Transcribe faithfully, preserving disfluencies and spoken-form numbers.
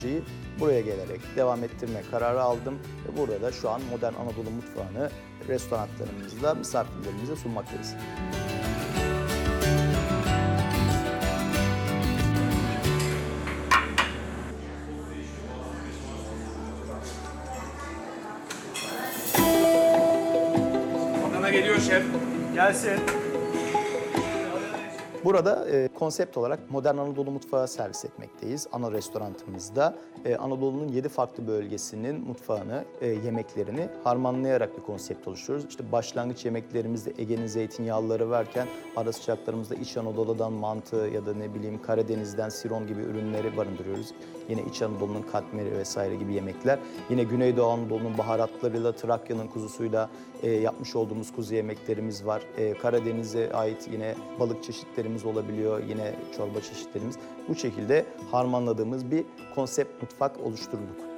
buraya gelerek devam ettirme kararı aldım ve burada da şu an modern Anadolu mutfağını restoranlarımızda misafirlerimize sunmaktayız. Adana geliyor şef. Gelsin. Burada e, konsept olarak modern Anadolu mutfağı servis etmekteyiz. Ana restoranımızda e, Anadolu'nun yedi farklı bölgesinin mutfağını, e, yemeklerini harmanlayarak bir konsept oluşturuyoruz. İşte başlangıç yemeklerimizde Ege'nin zeytinyağlıları varken ara sıcaklarımızda İç Anadolu'dan mantı ya da ne bileyim Karadeniz'den siron gibi ürünleri barındırıyoruz. Yine İç Anadolu'nun katmeri vesaire gibi yemekler. Yine Güneydoğu Anadolu'nun baharatlarıyla, Trakya'nın kuzusuyla e, yapmış olduğumuz kuzu yemeklerimiz var. E, Karadeniz'e ait yine balık çeşitlerimiz olabiliyor, yine çorba çeşitlerimiz. Bu şekilde harmanladığımız bir konsept mutfak oluşturduk.